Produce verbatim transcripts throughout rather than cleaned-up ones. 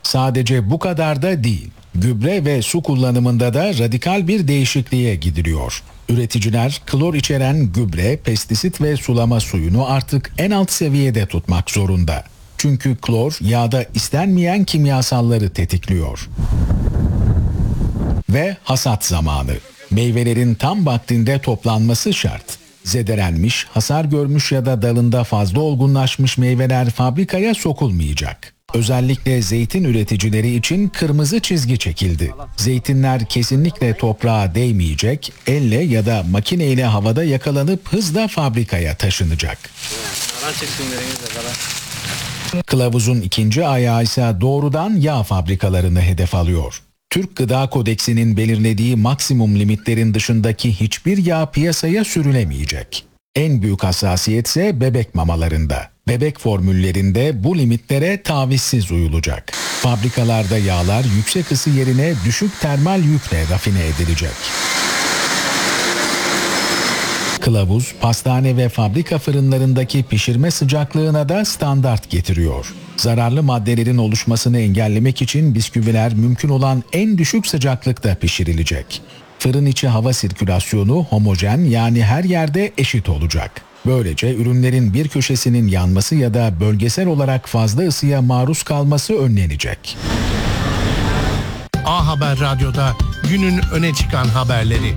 Sadece bu kadar da değil. Gübre ve su kullanımında da radikal bir değişikliğe gidiliyor. Üreticiler klor içeren gübre, pestisit ve sulama suyunu artık en alt seviyede tutmak zorunda. Çünkü klor yağda istenmeyen kimyasalları tetikliyor. Ve hasat zamanı. Meyvelerin tam vaktinde toplanması şart. Zedelenmiş, hasar görmüş ya da dalında fazla olgunlaşmış meyveler fabrikaya sokulmayacak. Özellikle zeytin üreticileri için kırmızı çizgi çekildi. Zeytinler kesinlikle toprağa değmeyecek, elle ya da makineyle havada yakalanıp hızla fabrikaya taşınacak. Kılavuzun ikinci ayağı ise doğrudan yağ fabrikalarını hedef alıyor. Türk Gıda Kodeksinin belirlediği maksimum limitlerin dışındaki hiçbir yağ piyasaya sürülemeyecek. En büyük hassasiyet ise bebek mamalarında. Bebek formüllerinde bu limitlere tavizsiz uyulacak. Fabrikalarda yağlar yüksek ısı yerine düşük termal yükle rafine edilecek. Kılavuz, pastane ve fabrika fırınlarındaki pişirme sıcaklığına da standart getiriyor. Zararlı maddelerin oluşmasını engellemek için bisküviler mümkün olan en düşük sıcaklıkta pişirilecek. Fırın içi hava sirkülasyonu homojen, yani her yerde eşit olacak. Böylece ürünlerin bir köşesinin yanması ya da bölgesel olarak fazla ısıya maruz kalması önlenecek. A Haber Radyo'da günün öne çıkan haberleri.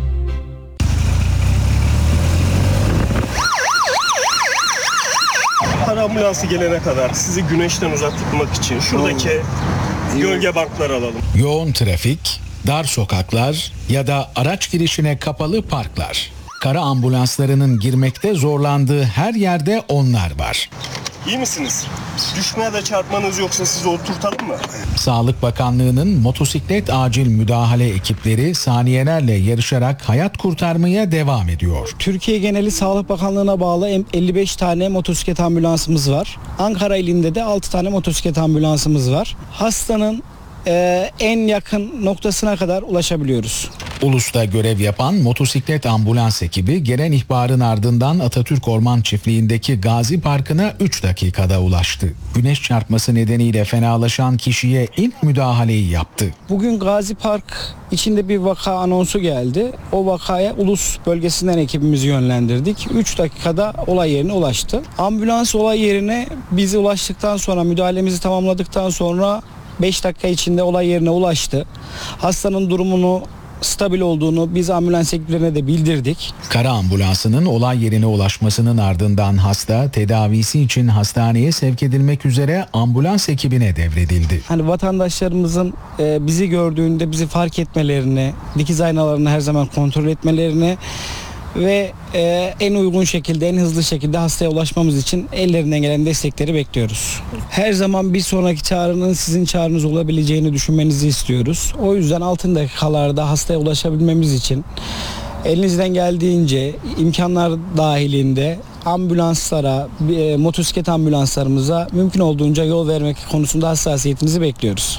Para ambulansı gelene kadar sizi güneşten uzak tutmak için şuradaki gölge bankları alalım. Yoğun trafik, dar sokaklar ya da araç girişine kapalı parklar. Kara ambulanslarının girmekte zorlandığı her yerde onlar var. İyi misiniz? Düşmeye de çarpmanız yoksa sizi oturtalım mı? Sağlık Bakanlığı'nın motosiklet acil müdahale ekipleri saniyelerle yarışarak hayat kurtarmaya devam ediyor. Türkiye geneli Sağlık Bakanlığı'na bağlı elli beş tane motosiklet ambulansımız var. Ankara ilinde de altı tane motosiklet ambulansımız var. Hastanın e, en yakın noktasına kadar ulaşabiliyoruz. Ulus'ta görev yapan motosiklet ambulans ekibi gelen ihbarın ardından Atatürk Orman Çiftliği'ndeki Gazi Parkı'na üç dakikada ulaştı. Güneş çarpması nedeniyle fenalaşan kişiye ilk müdahaleyi yaptı. Bugün Gazi Park içinde bir vaka anonsu geldi. O vakaya Ulus bölgesinden ekibimizi yönlendirdik. üç dakikada olay yerine ulaştı. Ambulans olay yerine bizi ulaştıktan sonra, müdahalemizi tamamladıktan sonra beş dakika içinde olay yerine ulaştı. Hastanın durumunu stabil olduğunu biz ambulans ekiplerine de bildirdik. Kara ambulansının olay yerine ulaşmasının ardından hasta tedavisi için hastaneye sevk edilmek üzere ambulans ekibine devredildi. Hani vatandaşlarımızın e, bizi gördüğünde bizi fark etmelerini, dikiz aynalarını her zaman kontrol etmelerini ve e, en uygun şekilde, en hızlı şekilde hastaya ulaşmamız için ellerinden gelen destekleri bekliyoruz. Her zaman bir sonraki çağrının sizin çağrınız olabileceğini düşünmenizi istiyoruz. O yüzden altın dakikalarda hastaya ulaşabilmemiz için elinizden geldiğince imkanlar dahilinde ambulanslara, e, motosiklet ambulanslarımıza mümkün olduğunca yol vermek konusunda hassasiyetinizi bekliyoruz.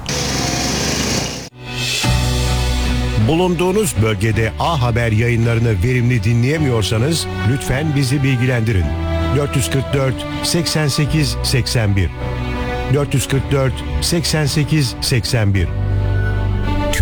Bulunduğunuz bölgede A Haber yayınlarını verimli dinleyemiyorsanız lütfen bizi bilgilendirin. dört yüz kırk dört seksen sekiz seksen bir dört yüz kırk dört seksen sekiz seksen bir